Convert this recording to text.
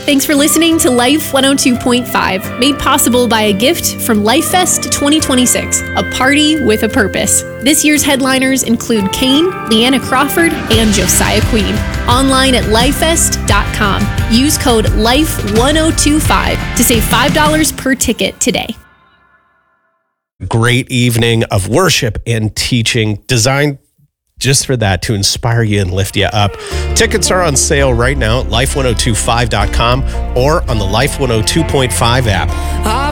Thanks for listening to Life 102.5, made possible by a gift from LifeFest 2026, a party with a purpose. This year's headliners include Kane, Leanna Crawford, and Josiah Queen. Online at lifefest.com. Use code LIFE1025 to save $5 per ticket today. Great evening of worship and teaching designed just for that, to inspire you and lift you up. Tickets are on sale right now at life1025.com or on the Life 102.5 app.